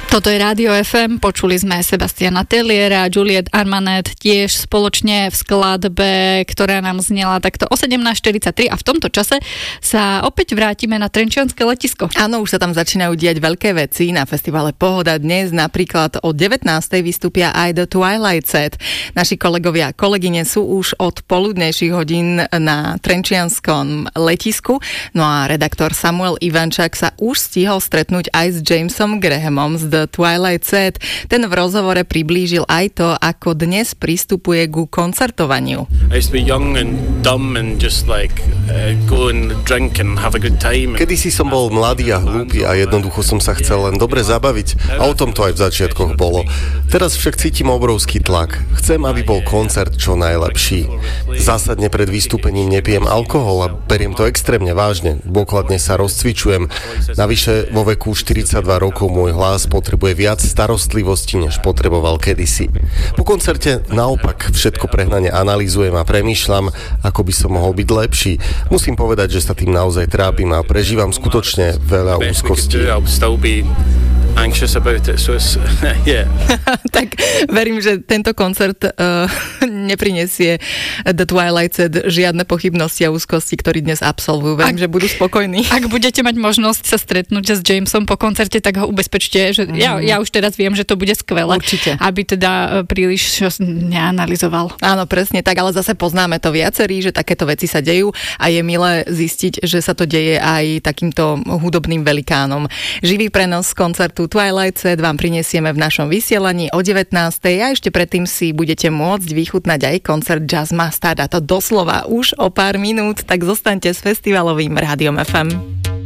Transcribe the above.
Toto je Rádio FM, počuli sme Sebastiana Telliera a Juliette Armanet tiež spoločne v skladbe, ktorá nám znela takto o 17:43 a v tomto čase sa opäť vrátime na Trenčianske letisko. Áno, už sa tam začínajú diať veľké veci na festivale Pohoda. Dnes napríklad o 19:00 vystúpia aj The Twilight Set. Naši kolegovia a kolegyne sú už od poludnejších hodín na Trenčianskom letisku. No a redaktor Samuel Ivančák sa už stihol stretnúť aj s Jamesom Grahamom z The Twilight Set. Ten v rozhovore priblížil aj to, ako dnes pristupuje ku koncertovaniu. Kedysi som bol mladý a hlúpy a jednoducho som sa chcel len dobre zabaviť a o tom to aj v začiatkoch bolo. Teraz však cítim obrovský tlak. Chcem, aby bol koncert čo najlepší. Zásadne pred vystúpením nepijem alkohol a beriem to extrémne vážne. Dôkladne sa rozcvičujem. Navyše vo veku 42 rokov môj hlas potrebuje viac starostlivosti, než potreboval kedysi. Po koncerte naopak všetko prehnane analyzujem a premýšľam, ako by som mohol byť lepší. Musím povedať, že sa tým naozaj trápim a prežívam skutočne veľa úzkostí. Anxious about it, so it's, yeah. Tak verím, že tento koncert neprinesie The Twilight Set žiadne pochybnosti a úzkosti, ktorí dnes absolvujú. Verím, že budú spokojní. Ak budete mať možnosť sa stretnúť s Jamesom po koncerte, tak ho ubezpečte, že ja už teraz viem, že to bude skvelé. Určite. Aby teda príliš neanalyzoval. Áno, presne tak, ale zase poznáme to viacerí, že takéto veci sa dejú a je milé zistiť, že sa to deje aj takýmto hudobným velikánom. Živý prenos koncertu Twilight Set vám prinesieme v našom vysielaní o 19:00 a ešte predtým si budete môcť vychutnať aj koncert Jazz Mustard a to doslova už o pár minút, tak zostaňte s festivalovým Rádiom FM.